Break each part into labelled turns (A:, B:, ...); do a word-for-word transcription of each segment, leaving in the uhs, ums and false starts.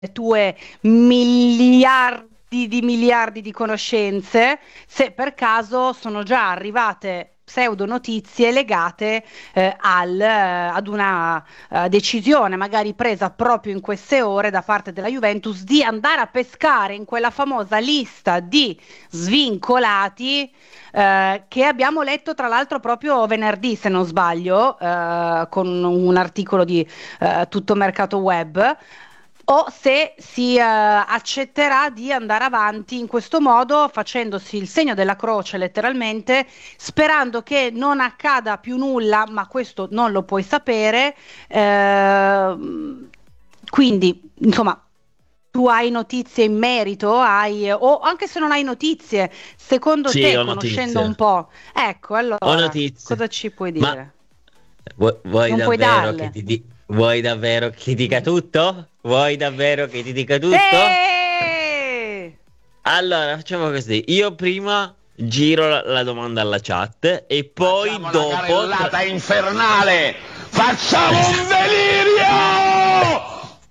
A: tue miliardi di miliardi di conoscenze, se per caso sono già arrivate pseudo notizie legate eh, al, eh, ad una eh, decisione magari presa proprio in queste ore da parte della Juventus di andare a pescare in quella famosa lista di svincolati eh, che abbiamo letto tra l'altro proprio venerdì, se non sbaglio, eh, con un articolo di eh, Tutto Mercato Web, o se si eh, accetterà di andare avanti in questo modo, facendosi il segno della croce letteralmente, sperando che non accada più nulla, ma questo non lo puoi sapere. Eh, quindi, insomma, tu hai notizie in merito, hai, o anche se non hai notizie, secondo
B: Sì,
A: te,
B: ho
A: conoscendo un
B: notizie.
A: po', ecco,
B: Ho
A: allora,
B: notizie.
A: cosa ci puoi
B: Ma
A: dire?
B: vu- vuoi
A: Non puoi
B: davvero che
A: darle.
B: ti di- vuoi davvero che ti dica tutto? Vuoi davvero che ti dica tutto?
A: Eh!
B: Allora, facciamo così. Io prima giro la, la domanda alla chat e poi
C: Facciamo una
B: dopo...
C: carrellata infernale! Facciamo un delirio!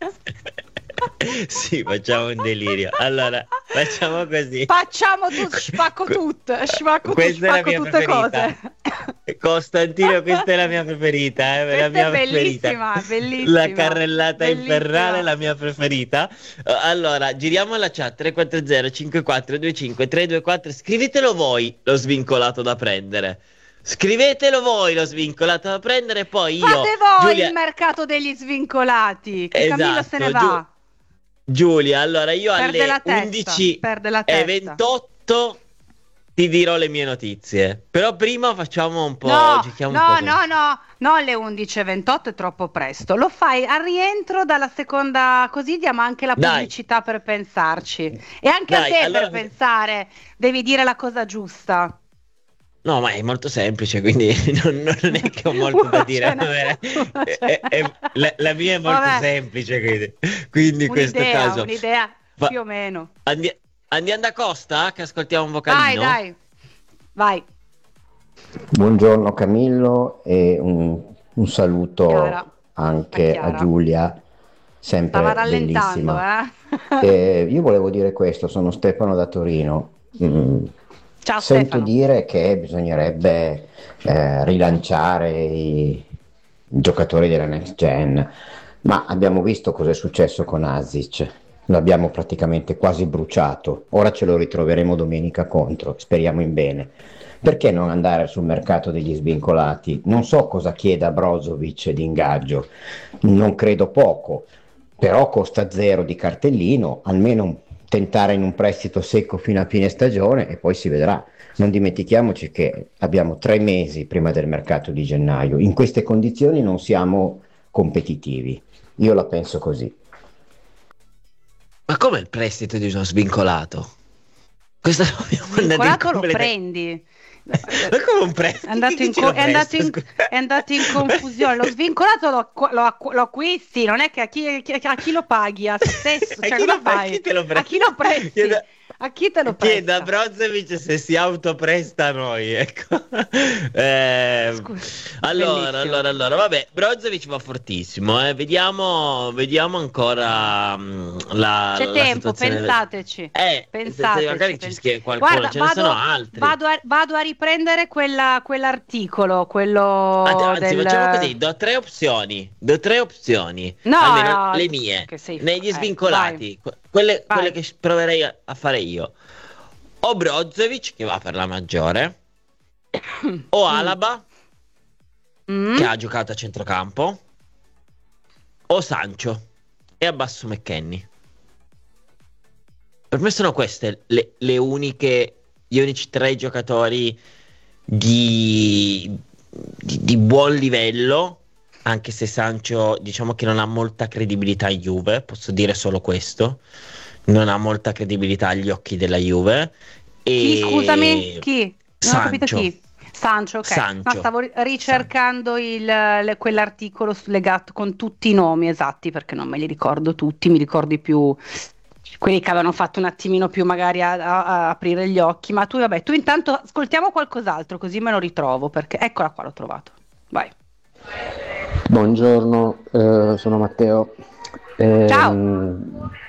B: Sì, facciamo un delirio. Allora, facciamo così.
A: Facciamo tutto, spacco
B: Que-
A: tutto, spacco, tu-
B: Questa è la
A: spacco
B: mia
A: tutte
B: preferita.
A: cose.
B: Costantino, questa è la mia preferita, eh, la
A: Questa è
B: mia preferita.
A: bellissima,
B: La
A: bellissima,
B: carrellata infernale è
A: bellissima.
B: la mia preferita. Eh, Allora, giriamo la chat tre quattro zero cinque quattro due cinque tre due quattro. Scrivetelo voi lo svincolato da prendere. Scrivetelo voi lo svincolato da prendere, poi io,
A: Fate voi
B: Giulia,
A: il mercato degli svincolati, che Camillo se ne
B: esatto, Giu-
A: va,
B: Giulia, allora io
A: perde
B: alle
A: la testa,
B: undici
A: perde la
B: e
A: testa.
B: ventotto ti dirò le mie notizie. Però prima facciamo un po',
A: No,
B: giochiamo un po'
A: no,
B: con...
A: no, no, no, alle undici e ventotto è troppo presto. Lo fai al rientro dalla seconda, così diamo anche la
B: Dai,
A: pubblicità per pensarci. E anche a
B: dai,
A: te per
B: allora...
A: pensare, devi dire la cosa giusta.
B: No, ma è molto semplice, quindi non, non è che ho molto da
A: Una
B: dire.
A: cena-
B: Vabbè,
A: una
B: è-
A: cena.
B: è- è- la, la mia è molto
A: Vabbè,
B: semplice, quindi, quindi in questo
A: un'idea,
B: caso...
A: un'idea
B: fa-
A: più o meno.
B: andi- andiamo da Costa, che ascoltiamo un
A: Vai,
B: vocalino?
A: dai, vai,
D: Buongiorno Camillo e un, un
A: Chiara,
D: saluto
A: a
D: anche a
A: Chiara.
D: Giulia,
A: Stava
D: sempre
A: rallentando,
D: bellissima.
A: eh?
D: E io volevo dire questo, sono Stefano da Torino. Mm,
A: Ciao
D: Sento
A: Stefano.
D: dire che bisognerebbe eh, rilanciare i giocatori della next gen, ma abbiamo visto cosa è successo con Asic. L'abbiamo praticamente quasi bruciato. Ora ce lo ritroveremo domenica contro, speriamo in bene. Perché non andare sul mercato degli svincolati? Non so cosa chieda Brozovic di ingaggio, non credo poco, però costa zero di cartellino, almeno tentare in un prestito secco fino a fine stagione e poi si vedrà. Non dimentichiamoci che abbiamo tre mesi prima del mercato di gennaio. In queste condizioni non siamo competitivi. Io la penso così.
B: Ma come il prestito di uno svincolato? Questa è la mia domanda di
A: Vincolato lo
B: completa-
A: prendi.
B: Ma come un prestito?
A: È andato
B: Chi
A: in,
B: ce
A: co-
B: lo
A: è andato in-
B: presta, scusa?
A: è andato in confusione. Lo svincolato lo, acqu- lo acqu- lo acquisti, non è che a chi, chi- a chi lo paghi? A te stesso?
B: A
A: Cioè,
B: chi
A: cosa
B: lo pre-
A: fai?
B: chi te lo
A: A
B: presta?
A: chi lo presti?
B: Chiedo-
A: A chi te lo
B: Chiedo a
A: presta?
B: Brozovic se si autopresta a noi, ecco. Eh,
A: Scusa,
B: allora,
A: bellissimo.
B: allora, allora, vabbè, Brozovic va fortissimo, eh. Vediamo, vediamo ancora mm, la,
A: C'è
B: la
A: tempo,
B: situazione.
A: pensateci.
B: Eh,
A: Pensateci,
B: magari ci
A: pens-
B: scrive qualcuno,
A: Guarda,
B: ce ne
A: vado,
B: sono altri.
A: vado a, vado a riprendere quella- quell'articolo, quello
B: Anzi, anzi,
A: del...
B: facciamo così, do tre opzioni, do tre opzioni,
A: No,
B: almeno
A: no,
B: le mie,
A: che sei...
B: negli
A: eh,
B: svincolati, que- quelle,
A: vai,
B: quelle
A: vai.
B: che proverei a, a fare io. O Brozovic, che va per la maggiore, o
A: Mm.
B: Alaba,
A: Mm?
B: che ha giocato a centrocampo, o Sancho, e abbasso McKennie. Per me sono queste le, le uniche, gli unici tre giocatori di, di, di buon livello, anche se Sancho diciamo che non ha molta credibilità in Juve, posso dire solo questo, non ha molta credibilità agli occhi della Juve.
A: Chi,
B: E...
A: scusami? Chi? Non ho capito
B: Sancho.
A: chi. Sancho, ok.
B: Sancho.
A: No, stavo ri- ricercando il, le- quell'articolo s- legato con tutti i nomi esatti, perché non me li ricordo tutti, mi ricordo i più quelli che avevano fatto un attimino più magari a, a- a aprire gli occhi. Ma tu, vabbè, tu intanto ascoltiamo qualcos'altro, così me lo ritrovo, perché eccola qua, l'ho trovato. Vai.
E: Buongiorno, eh, sono Matteo.
A: Ciao.
D: Ehm,